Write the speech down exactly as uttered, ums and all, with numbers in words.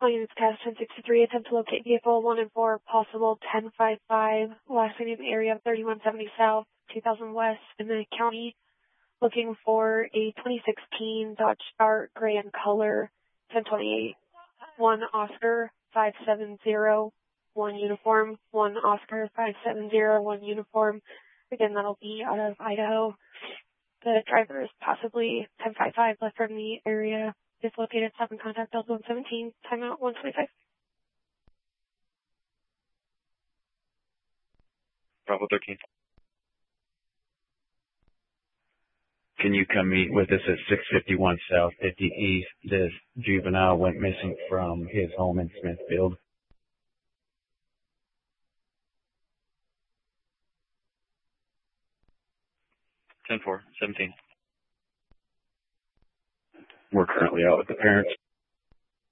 Williams Cast ten sixty-three, attempt to locate vehicle one and four, possible ten five five, last seen in the area of thirty-one seventy South, two thousand West in the county, looking for a twenty sixteen Dodge Dart, gray in color, ten twenty-eight, one Oscar, five seven zero, one uniform, one Oscar, five seven zero, one uniform. Again, that'll be out of Idaho. The driver is possibly ten five five left from the area. Is located stop and contact Delta one seventeen, timeout one twenty-five. Bravo thirteen. Can you come meet with us at six fifty-one South fifty East? This juvenile went missing from his home in Smithfield. ten four, seventeen. We're currently out with the parents.